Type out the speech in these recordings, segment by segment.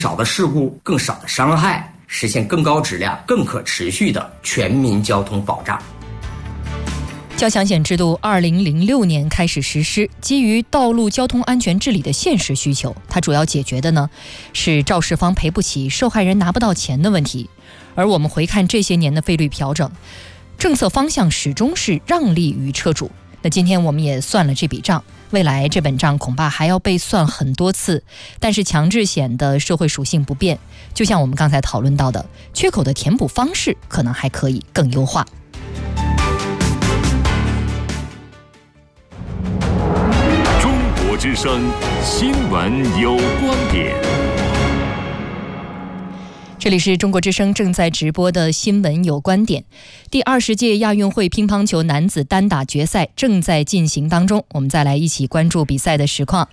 少的事故、更少的伤害，实现更高质量、更可持续的全民交通保障。 交强险制度2006年开始实施，基于道路交通安全治理的现实需求，它主要解决的呢是肇事方赔不起、受害人拿不到钱的问题。而我们回看这些年的费率调整，政策方向始终是让利于车主。那今天我们也算了这笔账，未来这本账恐怕还要被算很多次。但是强制险的社会属性不变，就像我们刚才讨论到的，缺口的填补方式可能还可以更优化。 中国之声新闻有观点。 这里是中国之声正在直播的新闻有观点。第20届亚运会乒乓球男子单打决赛正在进行当中，我们再来一起关注比赛的实况。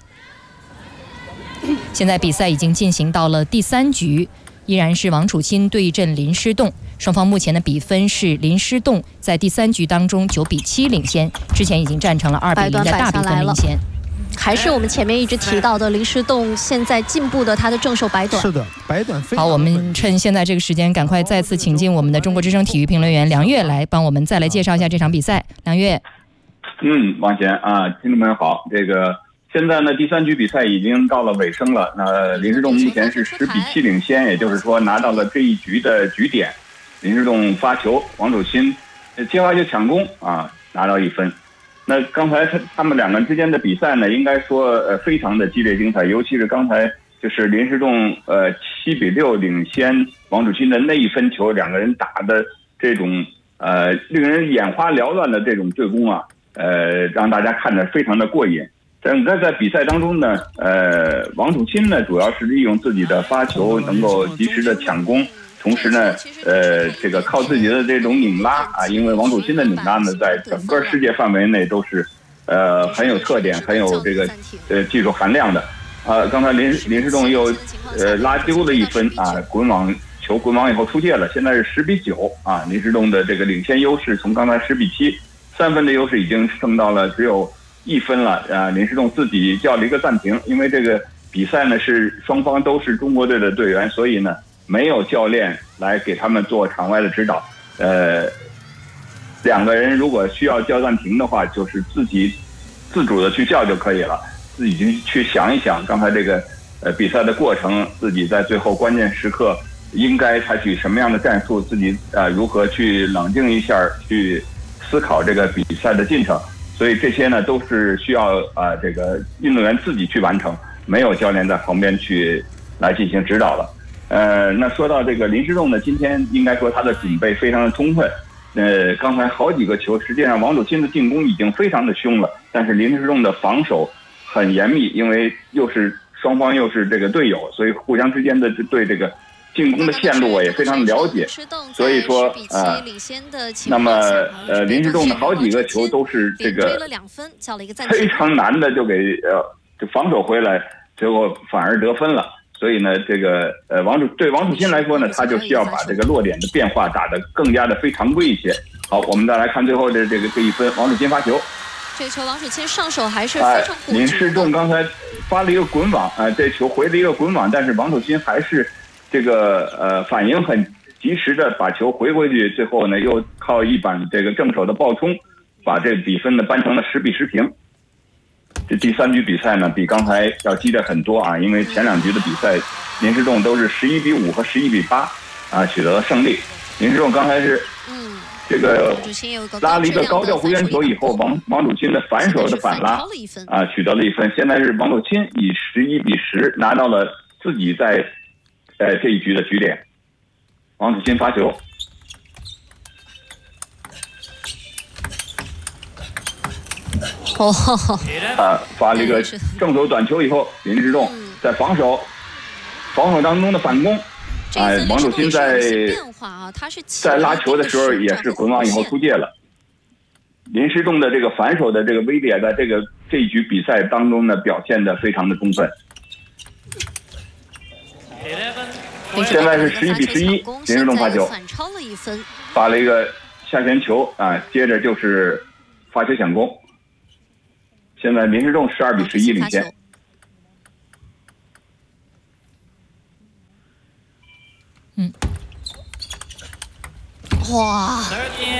现在比赛已经进行到了第3局，依然是王楚钦对阵林诗栋，双方目前的比分是林诗栋在第3局当中9比7领先，之前已经战成了2比0的大比分领先。 还是我们前面一直提到的林诗栋现在进步的他的正手白短。 是的，白短非常。 好，我们趁现在这个时间赶快再次请进我们的中国之声体育评论员梁月来帮我们再来介绍一下这场比赛。梁月。 王贤啊，听众们好，这个现在呢第3局比赛已经到了尾声了，那林诗栋目前是10比7领先，也就是说拿到了这一局的局点。林诗栋发球，王楚钦接发球抢攻啊，拿到1分。那刚才他们两个人之间的比赛呢，应该说非常的激烈精彩，尤其是刚才就是林诗栋7比6领先王楚钦的那1分球，两个人打的这种令人眼花缭乱的这种对攻啊，让大家看着非常的过瘾。整个在比赛当中呢，王楚钦呢主要是利用自己的发球能够及时的抢攻。同时呢，这个靠自己的这种拧拉啊，因为王楚钦的拧拉呢，在整个世界范围内都是，很有特点、很有这个技术含量的。刚才林诗栋又拉丢了1分啊，球滚网以后出界了，现在是10比9啊，林诗栋的这个领先优势从刚才10比7，3分的优势已经升到了只有1分了啊。林诗栋自己叫了一个暂停，因为这个比赛呢是双方都是中国队的队员，所以呢。没有教练来给他们做场外的指导，两个人如果需要叫暂停的话，就是自己自主的去叫就可以了，自己去想一想刚才这个比赛的过程，自己在最后关键时刻应该采取什么样的战术，自己如何去冷静一下，去思考这个比赛的进程。所以这些呢都是需要这个运动员自己去完成，没有教练在旁边去来进行指导了。那说到这个林诗栋呢，今天应该说他的准备非常的充分。刚才好几个球，实际上王楚钦的进攻已经非常的凶了，但是林诗栋的防守很严密，因为双方又是这个队友，所以互相之间的对这个进攻的线路也非常的了解。所以说那么林诗栋的好几个球都是这个非常难的就给就防守回来，结果反而得分了。所以呢，这个对王楚钦来说呢，他就需要把这个落点的变化打得更加的非常规一些。好，我们再来看最后的这1分，王楚钦发球。 这球王楚钦上手还是非常果决。 林诗栋刚才发了一个滚网，这球回了一个滚网，但是王楚钦还是这个反应很及时的把球回去，最后呢又靠一板这个正手的爆冲，把这比分呢扳成了10比10平。这第3局比赛呢，比刚才要激烈很多啊，因为前2局的比赛，林诗栋都是11比5和11比8啊取得了胜利。林诗栋刚才是这个拉了一个高吊回旋球以后，王楚钦的反手的反拉啊取得了1分。现在是王楚钦以11比10拿到了自己在这一局的局点。王楚钦发球。发了一个正手短球以后，林诗栋在防守当中的反攻，王楚钦在拉球的时候也是滚网以后出界了。林诗栋的这个反手的这个威力在这一局比赛当中呢表现得非常的充分。现在是11比11，林诗栋发球，发了一个下旋球啊，接着就是发球抢攻。现在林诗栋12比11领先。 哇，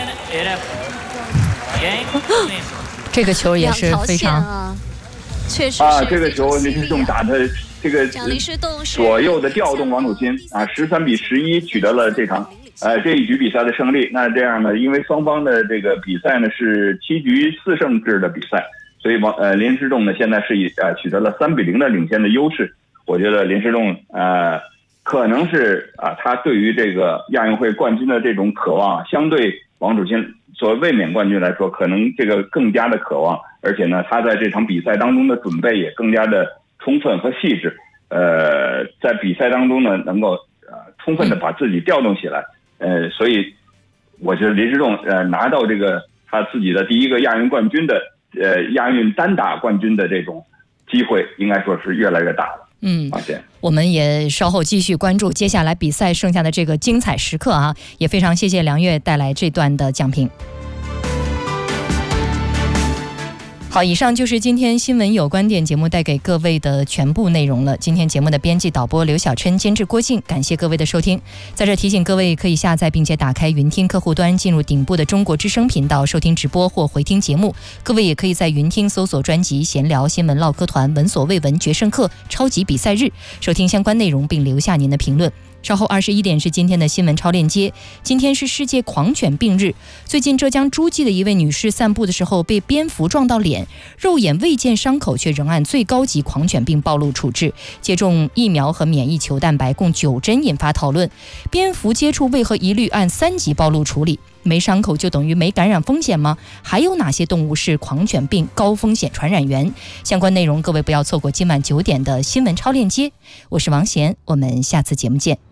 这个球也是非常啊，确实啊，这个球林诗栋打的这个左右的调动王楚钦啊，13比11取得了这一局比赛的胜利。那这样呢，因为双方的这个比赛呢是7局4胜制的比赛，所以林诗栋呢现在是取得了3比0的领先的优势。我觉得林诗栋可能是他对于这个亚运会冠军的这种渴望，相对王楚钦作为卫冕冠军来说，可能这个更加的渴望，而且呢，他在这场比赛当中的准备也更加的充分和细致。在比赛当中呢，能够充分的把自己调动起来。所以我觉得林诗栋拿到这个他自己的第一个亚运冠军的亚运单打冠军的这种机会，应该说是越来越大了。我们也稍后继续关注接下来比赛剩下的这个精彩时刻啊！也非常谢谢梁月带来这段的讲评。好，以上就是今天新闻有观点节目带给各位的全部内容了。今天节目的编辑导播刘小琛，监制郭靖，感谢各位的收听。在这提醒各位，可以下载并且打开云听客户端，进入顶部的中国之声频道收听直播或回听节目。各位也可以在云听搜索专辑闲聊新闻唠嗑团闻所未闻决胜课超级比赛日，收听相关内容并留下您的评论。稍后21点是今天的新闻超链接。今天是世界狂犬病日。最近浙江诸暨的一位女士散步的时候被蝙蝠撞到脸，肉眼未见伤口，却仍按最高级狂犬病暴露处置。接种疫苗和免疫球蛋白共9针引发讨论。蝙蝠接触为何一律按3级暴露处理？没伤口就等于没感染风险吗？还有哪些动物是狂犬病高风险传染源？相关内容各位不要错过今晚9点的新闻超链接。我是王贤，我们下次节目见。